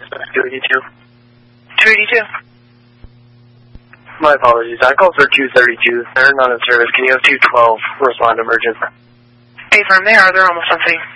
282. 282. My apologies. I called for 232. They're not in service. Can you have 212 respond emergent? Affirm, they are. They're almost on scene.